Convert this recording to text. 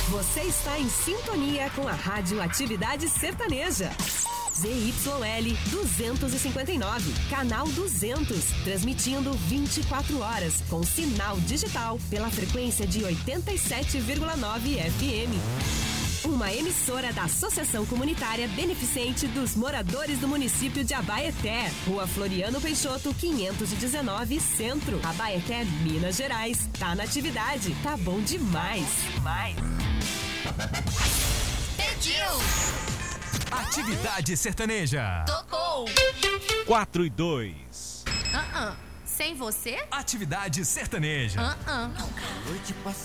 Você está em sintonia com a Rádio Atividade Sertaneja. ZYL 259, canal 200, transmitindo 24 horas, com sinal digital pela frequência de 87,9 FM. Uma emissora da Associação Comunitária Beneficente dos Moradores do Município de Abaeté, Rua Floriano Peixoto, 519, Centro, Abaeté, Minas Gerais. Tá na atividade, tá bom demais. Pediu! Atividade Sertaneja. Tocou! 4 e 2. Sem você? Atividade Sertaneja. Não, Noite passada.